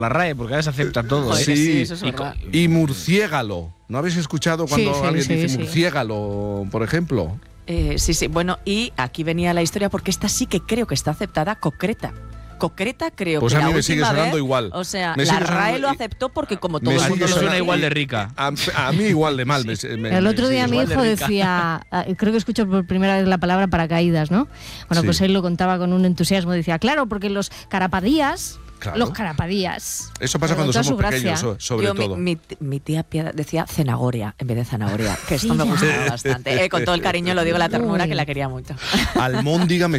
La RAE, porque ahora se acepta todo. Joder, sí, eso es verdad. Y murciégalo. ¿No habéis escuchado cuando Sí, alguien dice sí. murciégalo, por ejemplo? Sí. Bueno, y aquí venía la historia porque esta sí que creo que está aceptada, concreta. Concreta creo Pues que a mí la me sigue última sonando vez, igual. O sea, Me la sigue sonando RAE lo aceptó porque como todo me el A mundo mí lo me suena sabe. igual de rica. A mí igual de mal. El otro día mi igual de hijo rica. decía, creo que escucho por primera vez la palabra paracaídas, ¿no? Bueno, Sí. pues él lo contaba con un entusiasmo, decía, claro, porque los carapadías, Claro. Eso Eso pasa cuando somos pequeños, sobre Yo, todo. mi tía Piedad decía cenagoria en vez de zanahoria, que esto me gustaba bastante. Con todo el cariño lo digo, la ternura, que la quería mucho. Almóndiga me